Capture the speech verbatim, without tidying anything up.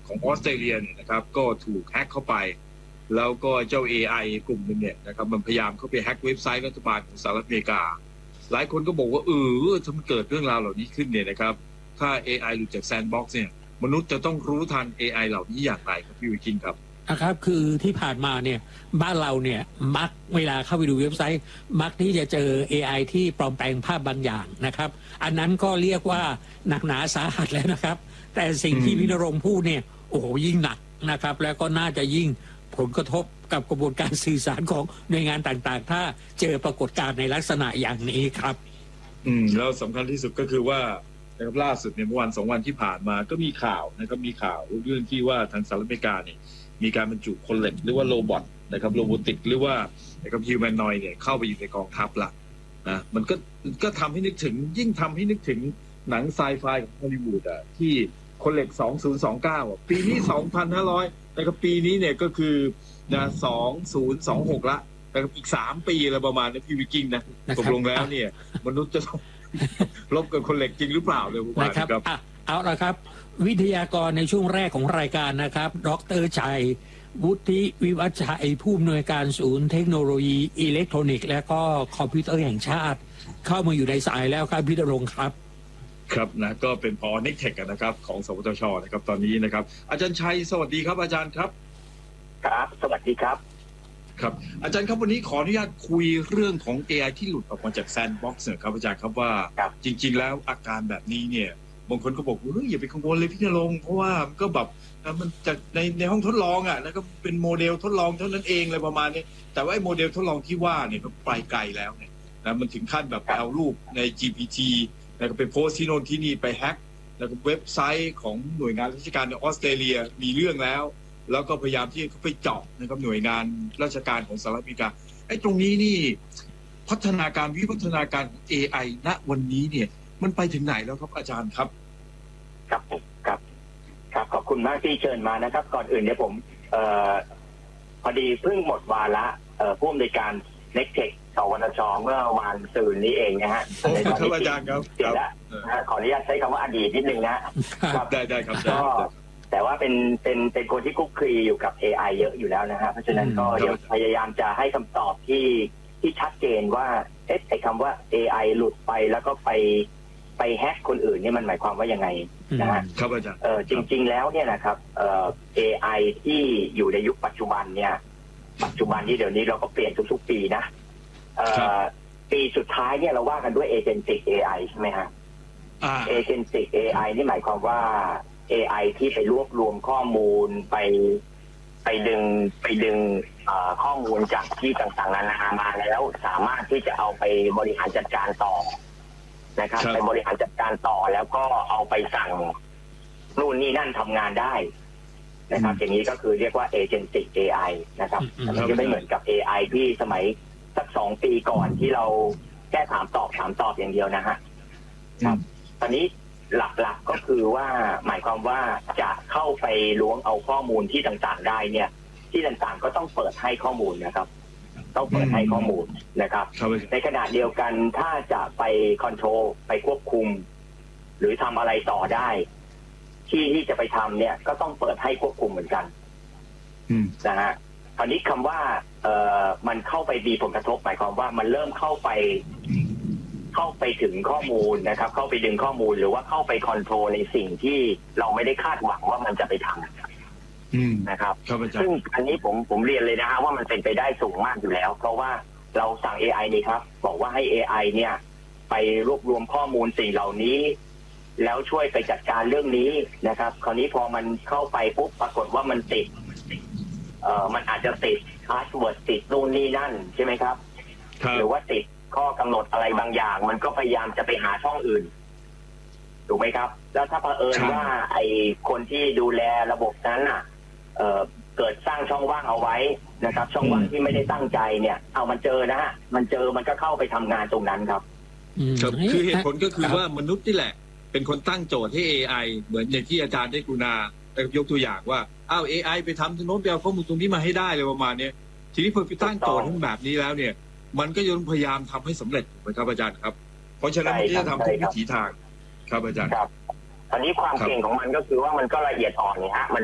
ของออสเตรเลียเนี่ยนะครับก็ถูกแฮ็กเข้าไปแล้วก็เจ้า เอ ไอ กลุ่มหนึ่งเนี่ยนะครับมันพยายามเข้าไปแฮ็กเว็บไซต์รัฐบาลของสหรัฐอเมริกาหลายคนก็บอกว่าเออถ้ามันเกิดเรื่องราวเหล่านี้ขึ้นเนี่ยนะครับถ้า เอ ไอ หลุดจากแซนด์บ็อกซ์เนี่ยมนุษย์จะต้องรู้ทัน เอ ไอ เหล่านี้อย่างไรครับพี่วิคินครับนะครับคือที่ผ่านมาเนี่ยบ้านเราเนี่ยมักเวลาเข้าไปดูเว็บไซต์มักที่จะเจอ เอ ไอ ที่ปลอมแปลงภาพบางอย่างนะครับอันนั้นก็เรียกว่าหนักหนาสาหัสแล้วนะครับแต่สิ่งที่พี่ณรงค์พูดเนี่ยโอ้โหยิ่งหนักนะครับแล้วก็น่าจะยิ่งผลกระทบกับกระบวนการสื่อสารของหน่วยงานต่างๆถ้าเจอปรากฏการณ์ในลักษณะอย่างนี้ครับอืมแล้วสำคัญที่สุดก็คือว่านะครับล่าสุดเนี่ยเมื่อวันสองวันที่ผ่านมาก็มีข่าวนะครับมีข่าวเรื่องที่ว่าทางสหรัฐอเมริกาเนี่ยมีการบรรจุคนเหล็กหรือว่าโรบอทนะครับโรบอติกหรือว่านะครับฮิวแมนนอยด์เนี่ยเข้าไปอยู่ในกองทัพละนะมันก็ก็ทำให้นึกถึงยิ่งทำให้นึกถึงหนังไซไฟของฮอลลีวูดอ่ะที่คนเหล็กสองพันยี่สิบเก้าอ่ะปีนี้ สองพันห้าร้อยนะครับปีนี้เนี่ยก็คือนะสองพันยี่สิบหกละนะครับอีกสามปีอะไรประมาณนี้พี่วิกิ้งนะตกลงแล้วเนี่ยมนุษย์จะต้องลบกับคนเหล็กจริงหรือเปล่าเลยผมว่าครับเอาละครับวิทยากรในช่วงแรกของรายการนะครับดร.ชัยวุฒิวิวัฒน์ชัยผู้อำนวยการศูนย์เทคโนโลยีอิเล็กทรอนิกส์และก็คอมพิวเตอร์แห่งชาติเข้ามาอยู่ในสายแล้วครับพี่ณรงค์ครับครับนะก็เป็นผอ.นิกเทคนะครับของสวทช.นะครับตอนนี้นะครับอาจารย์ชัยสวัสดีครับอาจารย์ครับครับสวัสดีครับครับอาจารย์ครับวันนี้ขออนุญาตคุยเรื่องของ เอ ไอ ที่หลุดออกมาจากแซนด์บ็อกซ์ครับอาจารย์ครับว่าจริงๆแล้วอาการแบบนี้เนี่ยบางคนก็บอกเฮ้ยอย่าไปกังวลเลยพี่ณรงค์เพราะว่ามันก็แบบมันจากในในห้องทดลองอ่ะแล้วก็เป็นโมเดลทดลองเท่านั้นเองอะไรประมาณนี้แต่ว่าไอ้โมเดลทดลองที่ว่าเนี่ยก็ไปไกลแล้วเนี่ยนะมันถึงขั้นแบบไปเอารูปใน จี พี ที แล้วก็ไปโพสต์ที่โน่นที่นี่ไปแฮ็กแล้วก็เว็บไซต์ของหน่วยงานราชการในออสเตรเลียมีเรื่องแล้วแล้วก็พยายามที่เขาไปเจาะนะครับหน่วยงานราชการของสหรัฐอเมริกาไอ้ตรงนี้นี่พัฒนาการวิวัฒนาการของ เอ ไอ ณวันนี้เนี่ยมันไปถึงไหนแล้วครับอาจารย์ครับครับครับครับขอบคุณมากที่เชิญมานะครับก่อนอื่นเนี่ยผมเอ่อพอดีเพิ่งหมดวาระเอ่อผู้อำนวยการเน็กเทคสวทช.เมื่อวันศืนนี้เองนะฮะในตอนนี้อาจารย์ครับเดี๋ยวนะขออนุญาตใช้คำว่าอดีตนิดนึงนะครับได้ได้ครับก็แต่ว่าเป็นเป็นเป็นคนที่คุกคีอยู่กับ เอ ไอ เยอะอยู่แล้วนะฮะเพราะฉะนั้นก็เดี๋ยวพยายามจะให้คำตอบที่ที่ชัดเจนว่าเอ๊ะไอ้คำว่า เอ ไอ หลุดไปแล้วก็ไปไปแฮกคนอื่นนี่มันหมายความว่ายังไงนะฮะครับอาจารย์เออจริงๆแล้วเนี่ยนะครับเอ่อ เอ ไอ ที่อยู่ในยุคปัจจุบันเนี่ยปัจจุบันที่เดี๋ยวนี้เราก็เปลี่ยนทุกๆปีนะเอ่อปีสุดท้ายเนี่ยเราว่ากันด้วย Agentic เอ ไอ ใช่ไหมฮะ Agentic เอ ไอ นี่หมายความว่า เอ ไอ ที่ไปรวบรวมข้อมูลไปไปดึงไปดึงข้อมูลจากที่ต่างๆนานามาแล้วสามารถที่จะเอาไปบริหารจัดการต่อนะครับไปบริหารจัดการต่อแล้วก็เอาไปสั่งนู่นนี่นั่นทำงานได้นะครับอย่างนี้ก็คือเรียกว่า Agentic เอ ไอ นะครับมันจะไม่เหมือนกับ เอ ไอ ที่สมัยสักสองปีก่อนที่เราแค่ถามตอบถามตอบอย่างเดียวนะฮะครับตอนนี้หลักๆก็คือว่าหมายความว่าจะเข้าไปล้วงเอาข้อมูลที่ต่างๆได้เนี่ยที่ต่างๆก็ต้องเปิดให้ข้อมูลนะครับต้องเปิดให้ข้อมูลนะครับในขณะเดียวกันถ้าจะไปคอนโทรลไปควบคุมหรือทำอะไรต่อได้ที่ที่จะไปทำเนี่ยก็ต้องเปิดให้ควบคุมเหมือนกันนะฮะคราวนี้คำว่าเอ่อมันเข้าไปมีผลกระทบหมายความว่ามันเริ่มเข้าไปเข้าไปถึงข้อมูลนะครับเข้าไปดึงข้อมูลหรือว่าเข้าไปคอนโทรลในสิ่งที่เราไม่ได้คาดหวังว่ามันจะไปทำนะครับซึ่งอันนี้ผมผมเรียนเลยนะฮะว่ามันเป็นไปได้สูงมากอยู่แล้วเพราะว่าเราสั่ง เอ ไอ นี่ครับบอกว่าให้ เอ ไอ เนี่ยไปรวบรวมข้อมูลสิ่งเหล่านี้แล้วช่วยไปจัดการเรื่องนี้นะครับคราวนี้พอมันเข้าไปปุ๊บปรากฏว่ามันติดเอ่อมันอาจจะติดพาสเวิร์ดติดนู่นนี่นั่นใช่ไหมครับหรือว่าติดข้อกำหนดอะไรบางอย่างมันก็พยายามจะไปหาช่องอื่นถูกไหมครับแล้วถ้าเผอิญว่าไอ้คนที่ดูแลระบบนั้นน่ะเอ่อเกิดสร้างช่องว่างเอาไว้นะครับช่องว่างที่ไม่ได้ตั้งใจเนี่ยเอามันเจอนะฮะมันเจอมันก็เข้าไปทำงานตรงนั้นครับคือเหตุผลก็คือว่ามนุษย์นี่แหละเป็นคนตั้งโจทย์ให้ เอ ไอ เหมือนอย่างที่อาจารย์ได้กรุณายกตัวอย่างว่าอ้าว เอ ไอ ไปทำตรงโน้นไปเอาข้อมูลตรงนี้มาให้ได้เลยประมาณนี้ทีนี้พอไปตั้งโจทย์ทั้งแบบนี้แล้วเนี่ยมันก็ยังพยายามทำให้สำเร็จถูกไหมครับอาจารย์ครับเพราะฉะนั้นมันจะทำทุกวิถีทางครับอาจารย์ครับอันนี้ความเก่งของมันก็คือว่ามันก็ละเอียดอ่อนนี่ฮะมัน